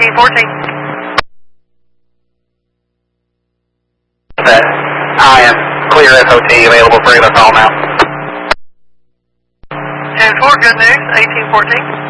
1814. I am clear FOT, available for regular call now. 10-4, good news, 1814.